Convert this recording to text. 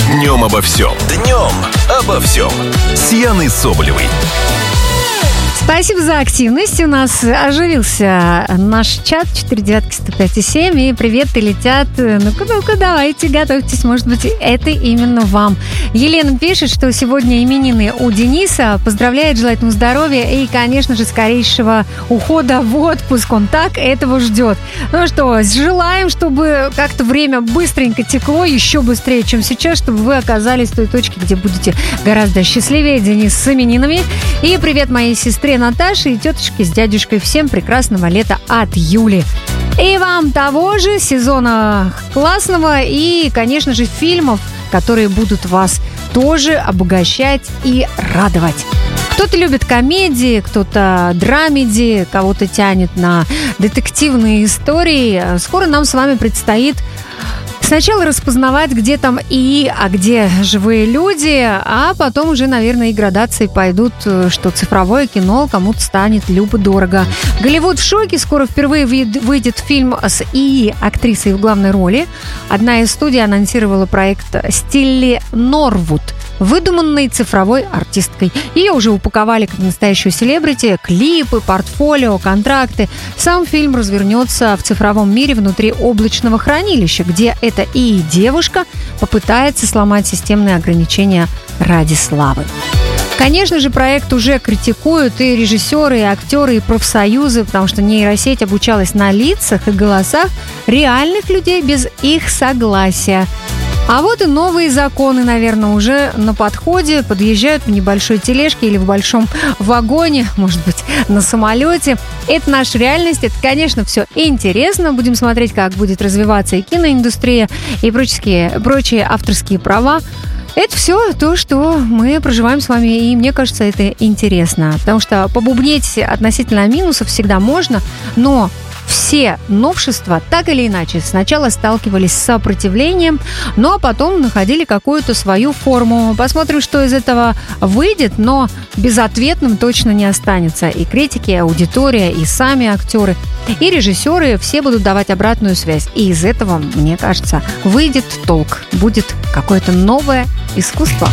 Днем обо всем. Днем обо всем. С Яной Соболевой. Спасибо за активность. У нас оживился наш чат 495,7. И приветы летят. Ну-ка, давайте, готовьтесь. Может быть, это именно вам. Елена пишет, что сегодня именины у Дениса. Поздравляет, желает ему здоровья и, конечно же, скорейшего ухода в отпуск. Он так этого ждет. Ну что, желаем, чтобы как-то время быстренько текло, еще быстрее, чем сейчас, чтобы вы оказались в той точке, где будете гораздо счастливее. Денис с именинами. И привет моей сестре Наташе и тетушке с дядюшкой. Всем прекрасного лета от Юли. И вам того же сезона классного и, конечно же, фильмов, которые будут вас тоже обогащать и радовать. Кто-то любит комедии, кто-то драмеди, кого-то тянет на детективные истории. Скоро нам с вами предстоит сначала распознавать, где там ИИ, а где живые люди, а потом уже, наверное, и градации пойдут, что цифровое кино кому-то станет любо-дорого. Голливуд в шоке. Скоро впервые выйдет фильм с ИИ-актрисой в главной роли. Одна из студий анонсировала проект Стилли Норвуд, выдуманной цифровой артисткой. Ее уже упаковали как настоящую селебрити, клипы, портфолио, контракты. Сам фильм развернется в цифровом мире внутри облачного хранилища, где эта ИИ-девушка попытается сломать системные ограничения ради славы. Конечно же, проект уже критикуют и режиссеры, и актеры, и профсоюзы, потому что нейросеть обучалась на лицах и голосах реальных людей без их согласия. А вот и новые законы, наверное, уже на подходе. Подъезжают в небольшой тележке или в большом вагоне, может быть, на самолете. Это наша реальность. Это, конечно, все интересно. Будем смотреть, как будет развиваться и киноиндустрия, и прочие авторские права. Это все то, что мы проживаем с вами, и мне кажется, это интересно. Потому что побубнеть относительно минусов всегда можно, но все новшества так или иначе сначала сталкивались с сопротивлением, но потом находили какую-то свою форму. Посмотрим, что из этого выйдет, но безответным точно не останется. И критики, и аудитория, и сами актеры, и режиссеры все будут давать обратную связь. И из этого, мне кажется, выйдет толк. Будет какое-то новое искусство.